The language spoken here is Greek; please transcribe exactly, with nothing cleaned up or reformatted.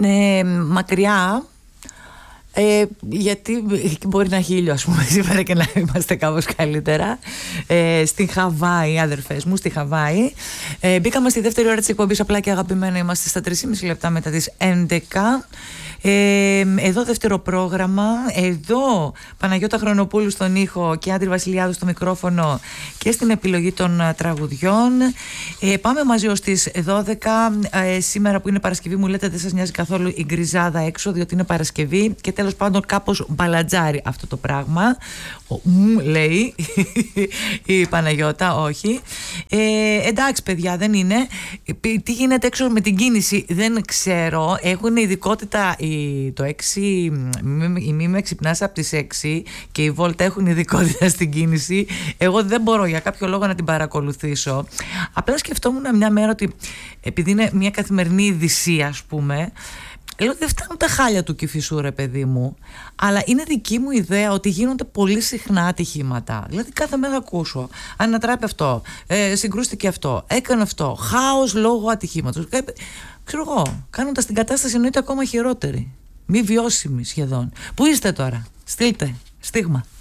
Ε, μακριά. Ε, γιατί μπορεί να έχει ήλιο, ας πούμε, σήμερα και να είμαστε κάπως καλύτερα. Ε, στη Χαβάη, αδερφές μου, στη Χαβάη. Ε, μπήκαμε στη δεύτερη ώρα της εκπομπής, απλά και αγαπημένα. Είμαστε στα τρία και μισή λεπτά μετά τις έντεκα. Ε, εδώ δεύτερο πρόγραμμα. Εδώ Παναγιώτα Χρονοπούλου στον ήχο και Άντρη Βασιλιάδου στο μικρόφωνο και στην επιλογή των τραγουδιών. Ε, πάμε μαζί ως τις δώδεκα. Ε, σήμερα που είναι Παρασκευή, μου λέτε δεν σας νοιάζει καθόλου η γκριζάδα έξω, διότι είναι Παρασκευή και τέλος πάντων κάπως μπαλατζάρι αυτό το πράγμα. Μου λέει η Παναγιώτα, όχι. Ε, εντάξει παιδιά, δεν είναι. Τι γίνεται έξω με την κίνηση δεν ξέρω. Έχουν ειδικότητα η, το έξι, η μη με ξυπνάς από τις έξι και η Βόλτα έχουν ειδικότητα στην κίνηση. Εγώ δεν μπορώ για κάποιο λόγο να την παρακολουθήσω. Απλά σκεφτόμουν μια μέρα ότι επειδή είναι μια καθημερινή ειδησία, ας πούμε, λέω ότι δεν φτάνουν τα χάλια του Κηφισού, ρε παιδί μου, αλλά είναι δική μου ιδέα ότι γίνονται πολύ συχνά ατυχήματα. Δηλαδή κάθε μέρα ακούσω, ανατράπει αυτό, ε, συγκρούστηκε αυτό, έκανε αυτό, χάος λόγω ατυχήματος. Ε, ξέρω εγώ, κάνοντας την κατάσταση εννοείται ακόμα χειρότερη, μη βιώσιμη σχεδόν. Πού είστε τώρα, στείλτε στίγμα.